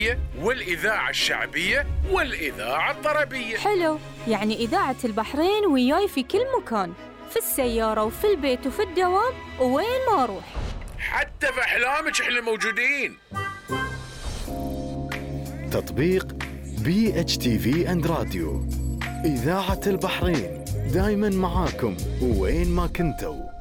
والإذاعة الشعبية والإذاعة الطربية. حلو، يعني إذاعة البحرين وياي في كل مكان، في السيارة وفي البيت وفي الدوام ووين ما أروح. حتى في أحلامك إحنا موجودين. تطبيق BHTV and راديو، إذاعة البحرين، دايماً معاكم وين ما كنتوا.